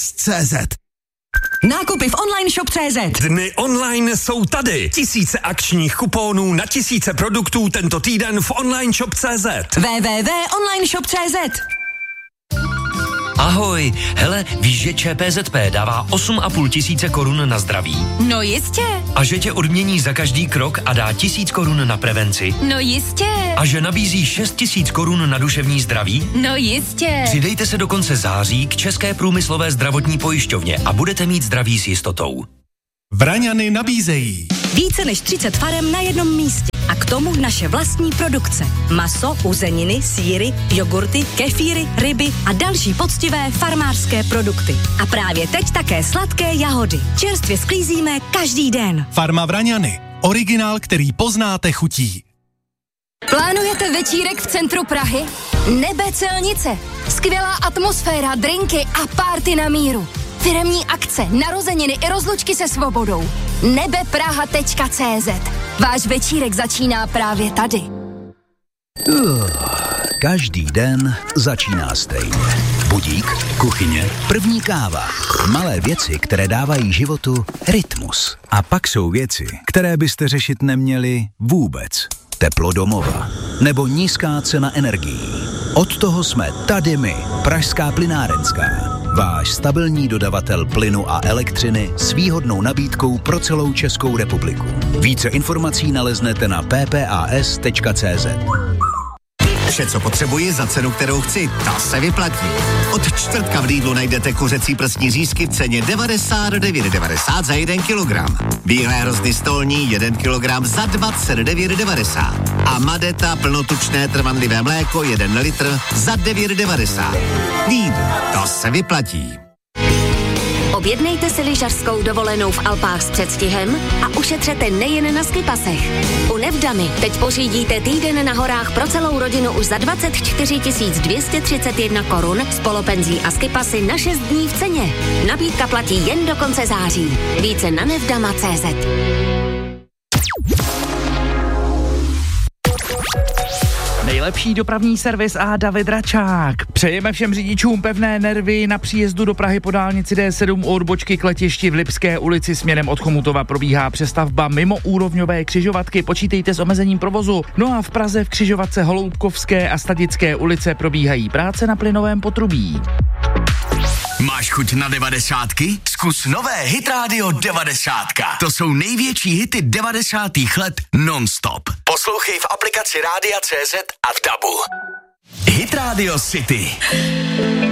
Alpax.cz. Nákupy v online shop.cz. Dny online jsou tady. Tisíce akčních kuponů na tisíce produktů tento týden v online shop.cz. www.onlineshop.cz. Ahoj, hele, víš, že ČPZP dává 8,5 tisíce korun na zdraví? No jistě. A že tě odmění za každý krok a dá 1000 korun na prevenci? No jistě. A že nabízí 6 000 korun na duševní zdraví? No jistě. Přidejte se do konce září k České průmyslové zdravotní pojišťovně a budete mít zdraví s jistotou. Vraňany nabízejí Více než 30 farem na jednom místě. A k tomu naše vlastní produkce. Maso, uzeniny, sýry, jogurty, kefíry, ryby a další poctivé farmářské produkty. A právě teď také sladké jahody. Čerstvě sklízíme každý den. Farma Vraňany. Originál, který poznáte chutí. Plánujete večírek v centru Prahy? Nebe Celnice. Skvělá atmosféra, drinky a párty na míru. Firemní akce, narozeniny i rozlučky se svobodou. nebepraha.cz. Váš večírek začíná právě tady. Každý den začíná stejně. Budík, kuchyně, první káva. Malé věci, které dávají životu rytmus. A pak jsou věci, které byste řešit neměli vůbec. Teplo domova nebo nízká cena energií. Od toho jsme tady my, Pražská plynárenská. Váš stabilní dodavatel plynu a elektřiny s výhodnou nabídkou pro celou Českou republiku. Více informací naleznete na ppas.cz. Vše, co potřebuji za cenu, kterou chci, ta se vyplatí. Od čtvrtka v Lidlu najdete kuřecí prsní řízky v ceně 99,90 za 1 kilogram. Bílé hrozny stolní 1 kilogram za 29,90. A Madeta plnotučné trvanlivé mléko 1 litr za 9,90. Lidl, to se vyplatí. Objednejte si lyžařskou dovolenou v Alpách s předstihem a ušetřete nejen na skipasech. U Nevdamy teď pořídíte týden na horách pro celou rodinu už za 24 231 korun s polopenzí a skipasy na 6 dní v ceně. Nabídka platí jen do konce září. Více na nevdama.cz. Nejlepší dopravní servis a David Račák. Přejeme všem řidičům pevné nervy. Na příjezdu do Prahy po dálnici D7 u odbočky k letišti v Lipské ulici směrem od Chomutova probíhá přestavba mimo úrovňové křižovatky. Počítejte s omezením provozu. No a v Praze v křižovatce Holoubkovské a Stadické ulice probíhají práce na plynovém potrubí. Máš chuť na 90ky? Zkus nové Hit Radio 90. To jsou největší hity 90. let non-stop. Poslouchej v aplikaci Rádia.cz a v DABu. Hit Radio City.